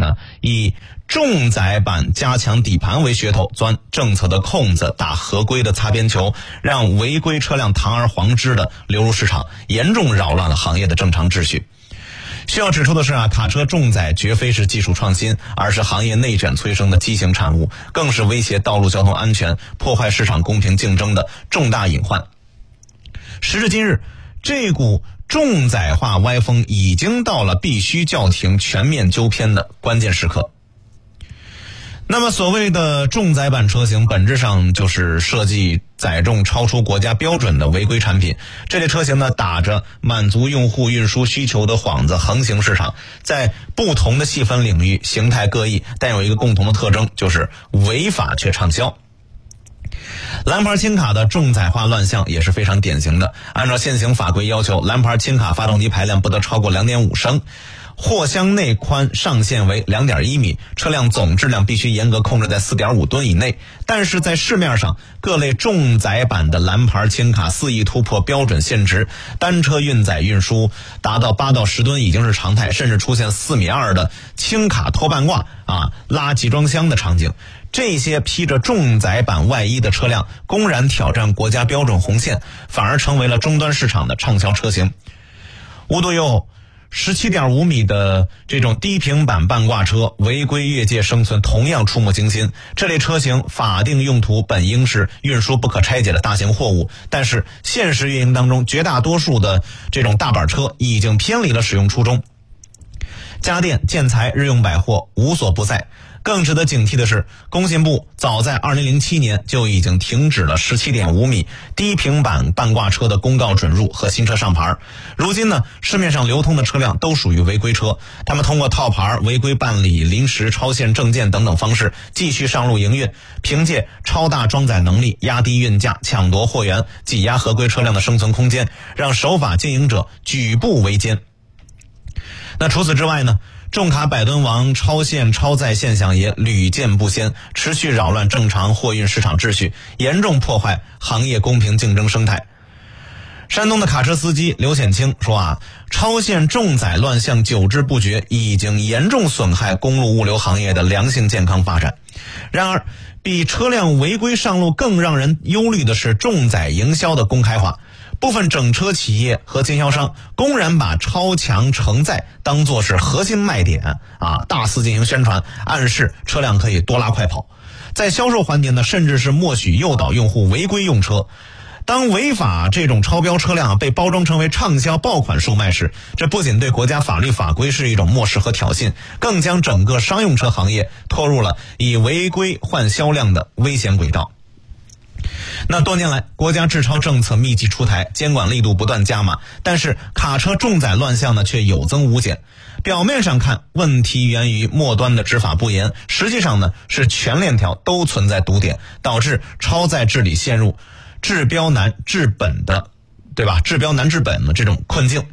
呢，以重载版加强底盘为噱头，钻政策的空子，打合规的擦边球，让违规车辆堂而皇之的流入市场，严重扰乱了行业的正常秩序。需要指出的是卡车重载绝非是技术创新，而是行业内卷催生的畸形产物，更是威胁道路交通安全、破坏市场公平竞争的重大隐患。时至今日，这股重载化歪风已经到了必须叫停、全面纠偏的关键时刻。那么所谓的重载版车型本质上就是设计载重超出国家标准的违规产品，这类车型呢打着满足用户运输需求的幌子横行市场，在不同的细分领域形态各异，但有一个共同的特征，就是违法却畅销。蓝牌轻卡的重载化乱象也是非常典型的。按照现行法规要求，蓝牌轻卡发动机排量不得超过 2.5 升，货箱内宽上限为 2.1 米，车辆总质量必须严格控制在 4.5 吨以内。但是在市面上，各类重载版的蓝牌轻卡肆意突破标准限值，单车运载运输达到8到10吨已经是常态，甚至出现4.2米的轻卡拖半挂拉集装箱的场景。这些披着重载版外衣的车辆公然挑战国家标准红线，反而成为了终端市场的畅销车型。无独有偶，17.5 米的这种低平板半挂车违规越界生存同样触目惊心。这类车型法定用途本应是运输不可拆解的大型货物，但是现实运营当中，绝大多数的这种大板车已经偏离了使用初衷，家电、建材、日用百货无所不在。更值得警惕的是，工信部早在2007年就已经停止了17.5 米低平板半挂车的公告准入和新车上牌。如今呢，市面上流通的车辆都属于违规车，他们通过套牌、违规办理、临时超限证件等等方式继续上路营运，凭借超大装载能力压低运价、抢夺货源、挤压合规车辆的生存空间，让守法经营者举步维艰。那除此之外呢，重卡百吨王超限超载现象也屡见不鲜，持续扰乱正常货运市场秩序，严重破坏行业公平竞争生态。山东的卡车司机刘显清说超限重载乱象久治不绝，已经严重损害公路物流行业的良性健康发展。然而，比车辆违规上路更让人忧虑的是重载营销的公开化。部分整车企业和经销商公然把超强承载当作是核心卖点大肆进行宣传，暗示车辆可以多拉快跑。在销售环节呢，甚至是默许诱导用户违规用车。当违法这种超标车辆被包装成为畅销爆款售卖时，这不仅对国家法律法规是一种漠视和挑衅，更将整个商用车行业拖入了以违规换销量的危险轨道。那多年来，国家治超政策密集出台，监管力度不断加码，但是卡车重载乱象呢却有增无减。表面上看，问题源于末端的执法不严，实际上呢是全链条都存在堵点，导致超载治理陷入治标难治本的，对吧？治标难治本的这种困境。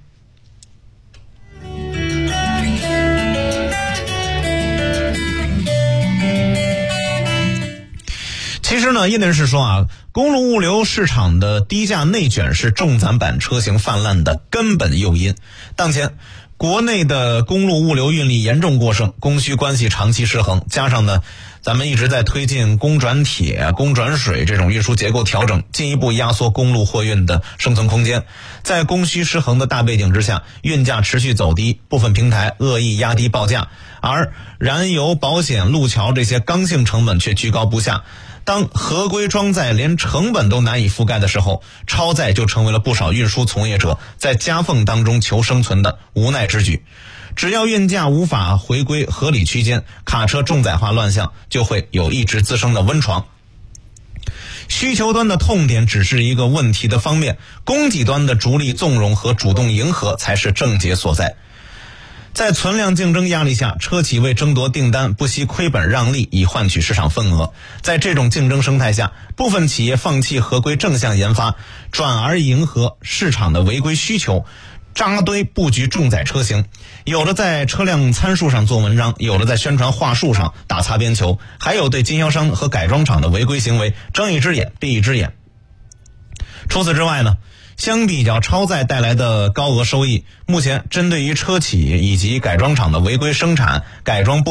其实呢，业内人士说公路物流市场的低价内卷是重载版车型泛滥的根本诱因。当前国内的公路物流运力严重过剩，供需关系长期失衡，加上呢咱们一直在推进公转铁、公转水这种运输结构调整，进一步压缩公路货运的生存空间。在供需失衡的大背景之下，运价持续走低，部分平台恶意压低报价，而燃油、保险、路桥这些刚性成本却居高不下。当合规装载连成本都难以覆盖的时候，超载就成为了不少运输从业者在夹缝当中求生存的无奈之举。只要运价无法回归合理区间，卡车重载化乱象就会有一直滋生的温床。需求端的痛点只是一个问题的方面，供给端的逐利纵容和主动迎合才是症结所在。在存量竞争压力下，车企为争夺订单不惜亏本让利以换取市场份额。在这种竞争生态下，部分企业放弃合规正向研发，转而迎合市场的违规需求，扎堆布局重载车型。有的在车辆参数上做文章，有的在宣传话术上打擦边球，还有对经销商和改装厂的违规行为睁一只眼闭一只眼。除此之外呢，相比较超载带来的高额收益，目前针对于车企以及改装厂的违规生产、改装